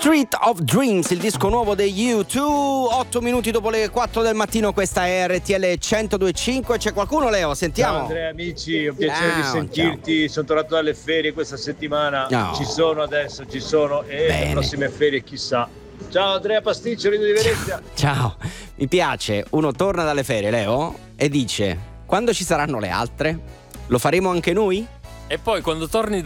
Street of Dreams, il disco nuovo degli U2. 8 minuti dopo le 4 del mattino, questa è RTL 102.5. C'è qualcuno, Leo? Sentiamo. Ciao Andrea, amici, è un piacere di sentirti. Ciao. Sono tornato dalle ferie questa settimana. No. Ci sono adesso, e Bene. le prossime ferie chissà. Ciao Andrea Pasticcio, Lido di Venezia. Ciao, mi piace. Uno torna dalle ferie, Leo, e dice: quando ci saranno le altre? Lo faremo anche noi? E poi quando torni